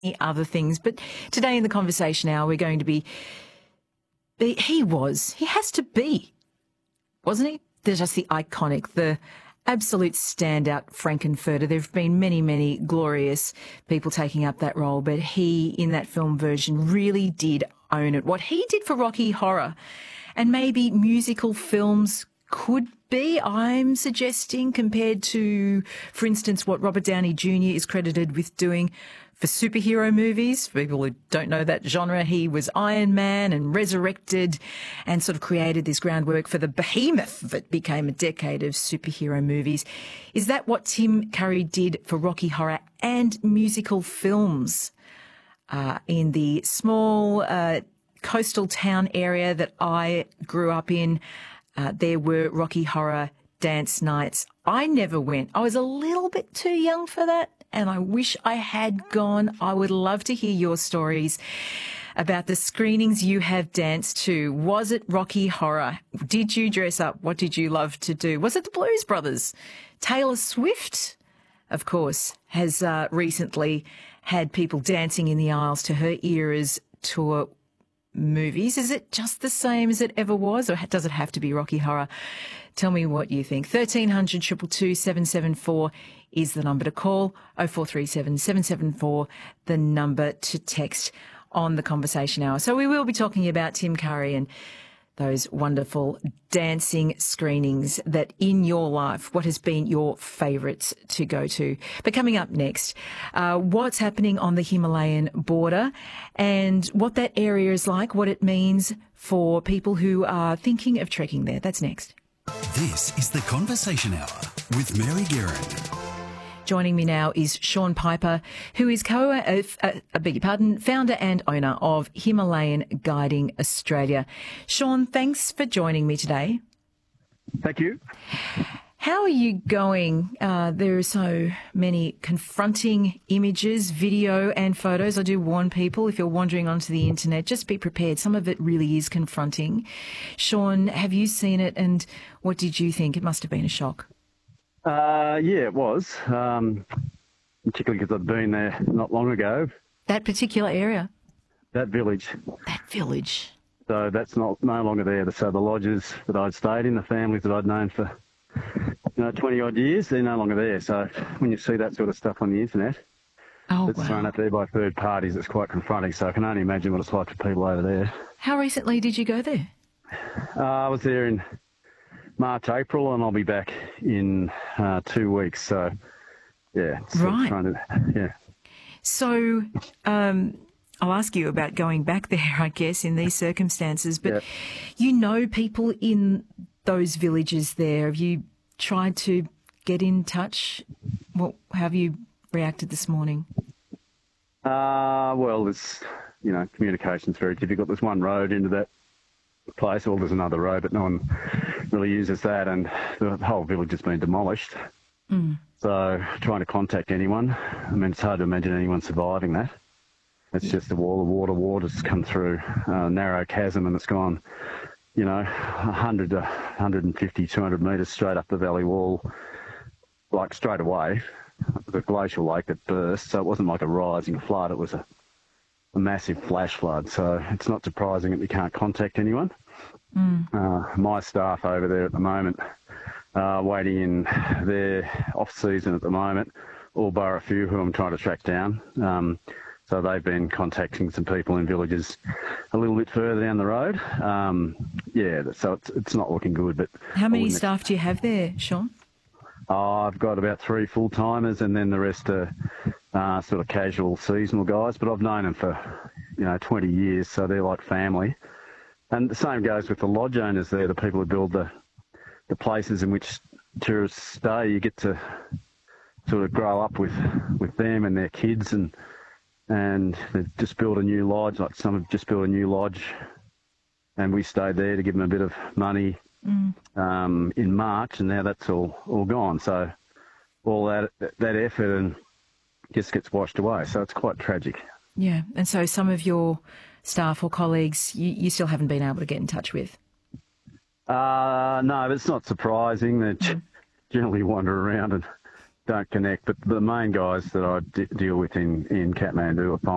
other things. But today in the conversation hour, we're going to he has to be, wasn't he? There's just the iconic, the absolute standout Frankenfurter. There have been many, many glorious people taking up that role, but he, in that film version, really did own it. What he did for Rocky Horror, and maybe musical films could be, I'm suggesting, compared to, for instance, what Robert Downey Jr. is credited with doing for superhero movies. For people who don't know that genre, he was Iron Man and resurrected and sort of created this groundwork for the behemoth that became a decade of superhero movies. Is that what Tim Curry did for Rocky Horror and musical films? In the small coastal town area that I grew up in, there were Rocky Horror dance nights. I never went. I was a little bit too young for that, and I wish I had gone. I would love to hear your stories about the screenings you have danced to. Was it Rocky Horror? Did you dress up? What did you love to do? Was it the Blues Brothers? Taylor Swift, of course, has recently had people dancing in the aisles to her era's tour movies. Is it just the same as it ever was, or does it have to be Rocky Horror? Tell me what you think. 1300 222 774 is the number to call. 0437 774 the number to text on the conversation hour. So we will be talking about Tim Curry and those wonderful dancing screenings that in your life, what has been your favourites to go to. But coming up next, what's happening on the Himalayan border and what that area is like, what it means for people who are thinking of trekking there. That's next. This is the Conversation Hour with Mary Guerin. Joining me now is Sean Piper, who is founder and owner of Himalayan Guiding Australia. Sean, thanks for joining me today. Thank you. How are you going? There are so many confronting images, video and photos. I do warn people, if you're wandering onto the internet, just be prepared. Some of it really is confronting. Sean, have you seen it and what did you think? It must have been a shock. Yeah, it was, particularly because I'd been there not long ago. That particular area? That village. That village. So that's no longer there. So the lodges that I'd stayed in, the families that I'd known for 20-odd years, they're no longer there. So when you see that sort of stuff on the internet, it's thrown up there by third parties, it's quite confronting. So I can only imagine what it's like for people over there. How recently did you go there? I was there in March, April, and I'll be back in 2 weeks. So, yeah. Right. So, I'll ask you about going back there, I guess, in these circumstances. But you know people in those villages there. Have you tried to get in touch? How have you reacted this morning? Well, communication's very difficult. There's one road into that place, or there's another road, but no one really uses that, and the whole village has been demolished. So trying to contact anyone, I mean, it's hard to imagine anyone surviving that. It's just a wall of water's come through a narrow chasm, and it's gone 100 to 150, 200 metres straight up the valley wall, like straight away. The glacial lake that burst, so it wasn't like a rising flood, it was a massive flash flood. So it's not surprising that we can't contact anyone. My staff over there at the moment waiting in their off-season at the moment, all bar a few who I'm trying to track down. So they've been contacting some people in villages a little bit further down the road. So it's not looking good. But how many staff do you have there, Sean? I've got about 3 full-timers, and then the rest are sort of casual seasonal guys. But I've known them for 20 years, so they're like family. And the same goes with the lodge owners there, the people who build the places in which tourists stay. You get to sort of grow up with them and their kids, and they've just built a new lodge. Like some have just built a new lodge, and we stayed there to give them a bit of money in March, and now that's all gone. So all that effort and just gets washed away. So it's quite tragic. Yeah, and so some of your staff or colleagues you still haven't been able to get in touch with? No, but it's not surprising. They generally wander around and don't connect. But the main guys that I deal with in Kathmandu are fine.